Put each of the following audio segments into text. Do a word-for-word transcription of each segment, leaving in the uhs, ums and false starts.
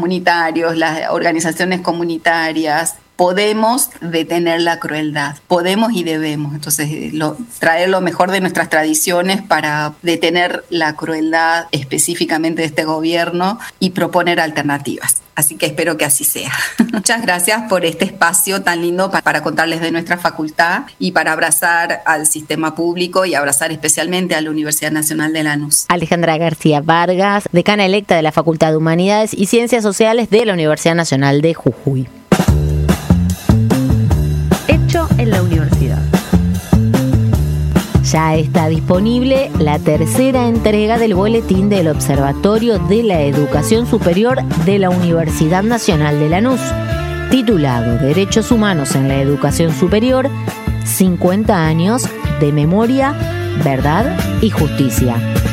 comunitarios, las organizaciones comunitarias, podemos detener la crueldad, podemos y debemos. Entonces, lo, traer lo mejor de nuestras tradiciones para detener la crueldad específicamente de este gobierno y proponer alternativas. Así que espero que así sea. Muchas gracias por este espacio tan lindo para, para contarles de nuestra facultad y para abrazar al sistema público y abrazar especialmente a la Universidad Nacional de Lanús. Alejandra García Vargas, decana electa de la Facultad de Humanidades y Ciencias Sociales de la Universidad Nacional de Jujuy. Hecho en la universidad. Ya está disponible la tercera entrega del boletín del Observatorio de la Educación Superior de la Universidad Nacional de Lanús, titulado Derechos Humanos en la Educación Superior, cincuenta años de memoria, verdad y justicia.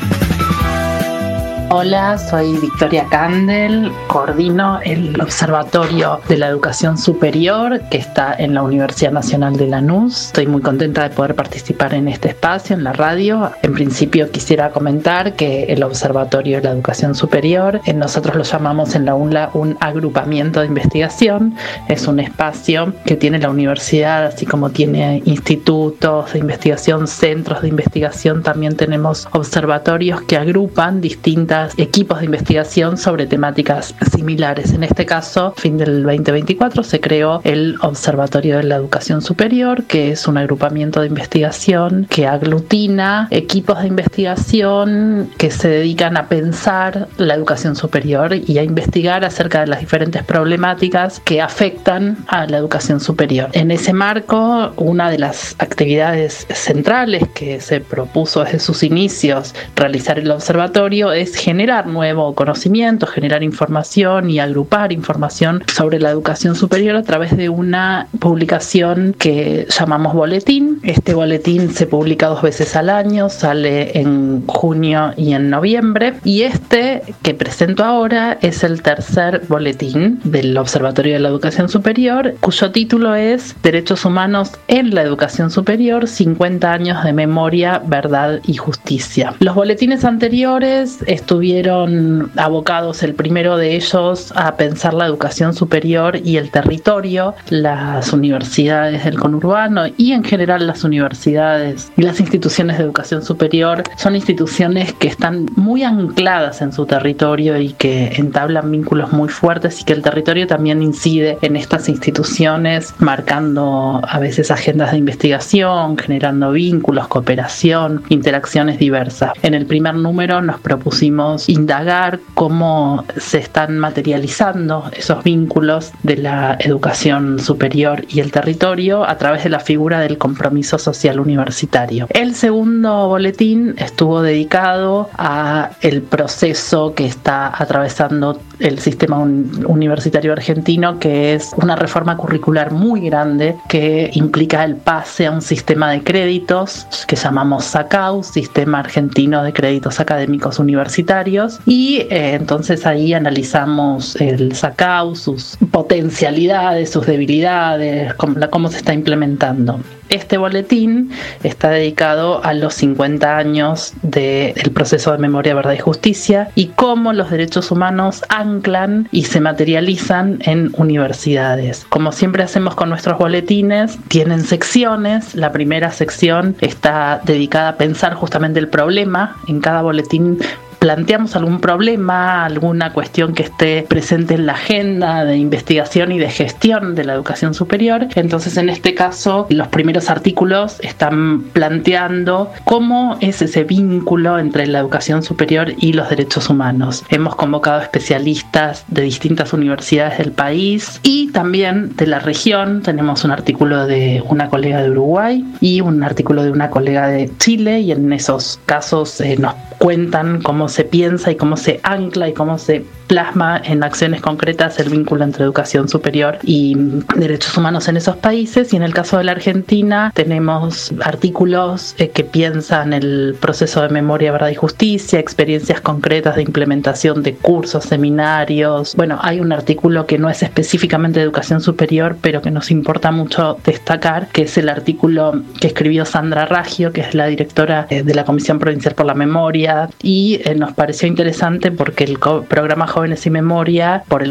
Hola, soy Victoria Candel, coordino el Observatorio de la Educación Superior que está en la Universidad Nacional de Lanús. Estoy muy contenta de poder participar en este espacio, en la radio. En principio quisiera comentar que el Observatorio de la Educación Superior, nosotros lo llamamos en la UNLA un agrupamiento de investigación. Es un espacio que tiene la universidad, así como tiene institutos de investigación, centros de investigación, también tenemos observatorios que agrupan distintas equipos de investigación sobre temáticas similares. En este caso, a fin del veinte veinticuatro, se creó el Observatorio de la Educación Superior, que es un agrupamiento de investigación que aglutina equipos de investigación que se dedican a pensar la educación superior y a investigar acerca de las diferentes problemáticas que afectan a la educación superior. En ese marco, una de las actividades centrales que se propuso desde sus inicios realizar el observatorio es generar nuevo conocimiento, generar información y agrupar información sobre la educación superior a través de una publicación que llamamos boletín. Este boletín se publica dos veces al año, sale en junio y en noviembre, y este que presento ahora es el tercer boletín del Observatorio de la Educación Superior, cuyo título es Derechos Humanos en la Educación Superior, cincuenta años de memoria, verdad y justicia. Los boletines anteriores estuvieron abocados, el primero de ellos, a pensar la educación superior y el territorio, las universidades del conurbano y en general las universidades y las instituciones de educación superior son instituciones que están muy ancladas en su territorio y que entablan vínculos muy fuertes, y que el territorio también incide en estas instituciones, marcando a veces agendas de investigación, generando vínculos, cooperación, interacciones diversas. En el primer número nos propusimos indagar cómo se están materializando esos vínculos de la educación superior y el territorio a través de la figura del compromiso social universitario. El segundo boletín estuvo dedicado a el proceso que está atravesando el sistema un- universitario argentino, que es una reforma curricular muy grande que implica el pase a un sistema de créditos que llamamos SACAU, Sistema Argentino de Créditos Académicos Universitarios, y eh, entonces ahí analizamos el SACAU, sus potencialidades, sus debilidades, cómo, cómo se está implementando. Este boletín está dedicado a los cincuenta años del proceso de memoria, verdad y justicia, y cómo los derechos humanos anclan y se materializan en universidades. Como siempre hacemos con nuestros boletines, tienen secciones. La primera sección está dedicada a pensar justamente el problema. En cada boletín planteamos algún problema, alguna cuestión que esté presente en la agenda de investigación y de gestión de la educación superior. Entonces, en este caso, los primeros artículos están planteando cómo es ese vínculo entre la educación superior y los derechos humanos. Hemos convocado especialistas de distintas universidades del país y también de la región. Tenemos un artículo de una colega de Uruguay y un artículo de una colega de Chile, y en esos casos eh, nos cuentan cómo se piensa y cómo se ancla y cómo se plasma en acciones concretas el vínculo entre educación superior y derechos humanos en esos países. Y en el caso de la Argentina tenemos artículos eh, que piensan el proceso de memoria, verdad y justicia, experiencias concretas de implementación de cursos, seminarios. Bueno, hay un artículo que no es específicamente de educación superior, pero que nos importa mucho destacar, que es el artículo que escribió Sandra Raggio, que es la directora eh, de la Comisión Provincial por la Memoria, y eh, nos pareció interesante porque el co- programa Jóvenes y Memoria, por el